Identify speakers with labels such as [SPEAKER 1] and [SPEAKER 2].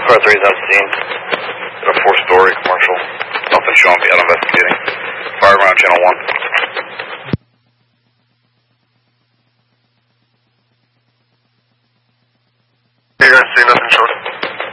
[SPEAKER 1] Car 3 is on scene. A 4-story commercial. Nothing showing me out investigating. Fire around channel 1.
[SPEAKER 2] You're going to see nothing short.